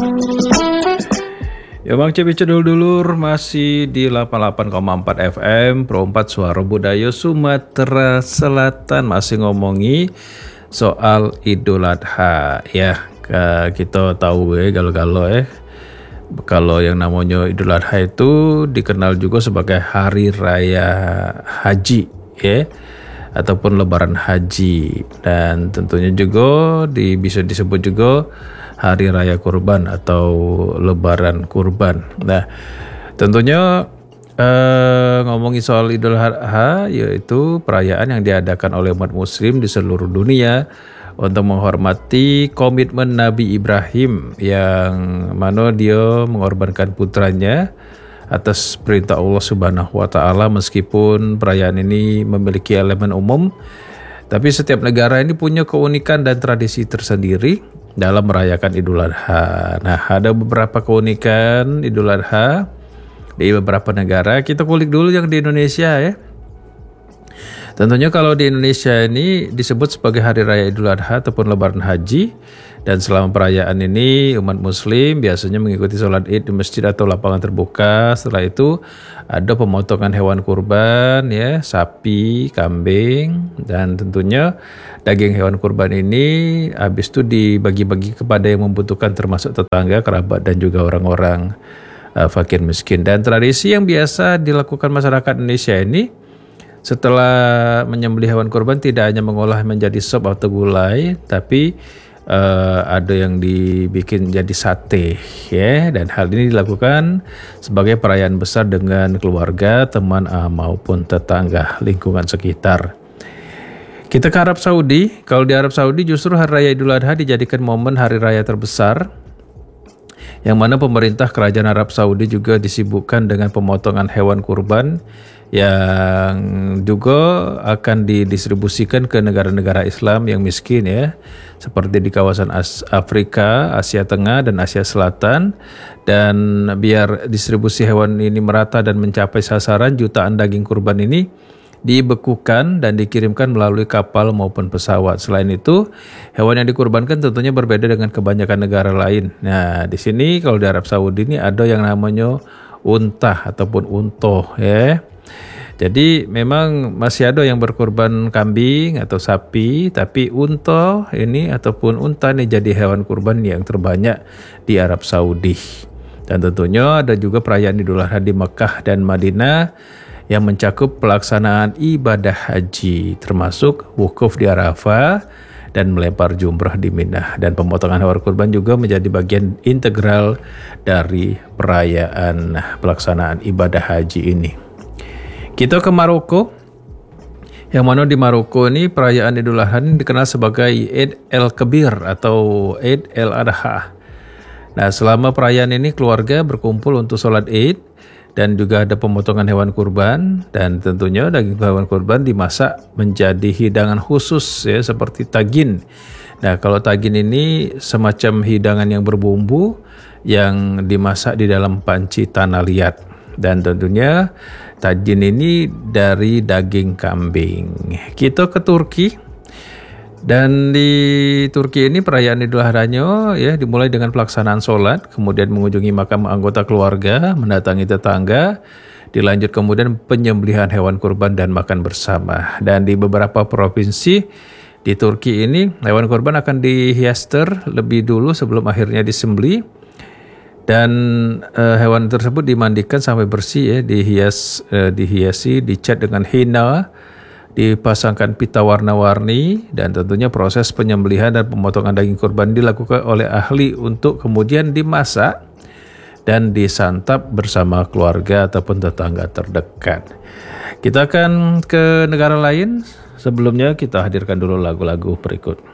Ya Bang Cepi Cedul Dulur masih di 88,4 FM Pro 4 Suara Budaya Sumatera Selatan, masih ngomongi soal Idul Adha ya. Kita tahu kalau yang namanya Idul Adha itu dikenal juga sebagai hari raya haji ya, ataupun lebaran haji, dan tentunya juga bisa disebut juga hari raya kurban atau lebaran kurban. Nah, tentunya ngomongin soal Idul Adha, yaitu perayaan yang diadakan oleh umat muslim di seluruh dunia untuk menghormati komitmen Nabi Ibrahim yang mana dia mengorbankan putranya atas perintah Allah Subhanahu wa taala. Meskipun perayaan ini memiliki elemen umum, tapi setiap negara ini punya keunikan dan tradisi tersendiri dalam merayakan Idul Adha. Nah, ada beberapa keunikan Idul Adha di beberapa negara. Kita kulik dulu yang di Indonesia ya. Tentunya kalau di Indonesia ini disebut sebagai hari raya Idul Adha ataupun lebaran haji, dan selama perayaan ini umat muslim biasanya mengikuti sholat id di masjid atau lapangan terbuka. Setelah itu ada pemotongan hewan kurban ya, sapi, kambing, dan tentunya daging hewan kurban ini habis itu dibagi-bagi kepada yang membutuhkan, termasuk tetangga, kerabat, dan juga orang-orang fakir miskin. Dan tradisi yang biasa dilakukan masyarakat Indonesia ini, setelah menyembelih hewan kurban tidak hanya mengolah menjadi sop atau gulai, tapi ada yang dibikin jadi sate ya, dan hal ini dilakukan sebagai perayaan besar dengan keluarga, teman maupun tetangga lingkungan sekitar. Kita ke Arab Saudi. Kalau di Arab Saudi justru hari raya Idul Adha dijadikan momen hari raya terbesar, yang mana pemerintah kerajaan Arab Saudi juga disibukkan dengan pemotongan hewan kurban yang juga akan didistribusikan ke negara-negara Islam yang miskin ya, seperti di kawasan Afrika, Asia Tengah, dan Asia Selatan. Dan biar distribusi hewan ini merata dan mencapai sasaran, jutaan daging kurban ini dibekukan dan dikirimkan melalui kapal maupun pesawat. Selain itu, hewan yang dikurbankan tentunya berbeda dengan kebanyakan negara lain. Nah, di sini kalau di Arab Saudi ini ada yang namanya untah ataupun untoh ya. Jadi memang masih ada yang berkurban kambing atau sapi, tapi unta ini ataupun unta ini jadi hewan kurban yang terbanyak di Arab Saudi. Dan tentunya ada juga perayaan Idul Adha di Mekah dan Madinah yang mencakup pelaksanaan ibadah haji, termasuk wukuf di Arafah dan melempar jumrah di Mina. Dan pemotongan hewan kurban juga menjadi bagian integral dari perayaan pelaksanaan ibadah haji ini. Kita ke Maroko, yang mana di Maroko ini perayaan Idul Adha ini dikenal sebagai Eid el-Kebir atau Eid el-Adha. Nah, selama perayaan ini keluarga berkumpul untuk sholat Id, dan juga ada pemotongan hewan kurban, dan tentunya daging hewan kurban dimasak menjadi hidangan khusus ya, seperti tagin. Nah, kalau tagin ini semacam hidangan yang berbumbu yang dimasak di dalam panci tanah liat, dan tentunya tagin ini dari daging kambing. Kita ke Turki. Dan di Turki ini perayaan Idul Adha-nya ya dimulai dengan pelaksanaan sholat, kemudian mengunjungi makam anggota keluarga, mendatangi tetangga, dilanjut kemudian penyembelihan hewan kurban dan makan bersama. Dan di beberapa provinsi di Turki ini hewan kurban akan dihias lebih dulu sebelum akhirnya disembelih, dan hewan tersebut dimandikan sampai bersih ya, dihiasi, dicat dengan henna, dipasangkan pita warna-warni, dan tentunya proses penyembelihan dan pemotongan daging kurban dilakukan oleh ahli untuk kemudian dimasak dan disantap bersama keluarga ataupun tetangga terdekat. Kita akan ke negara lain. Sebelumnya kita hadirkan dulu lagu-lagu berikut.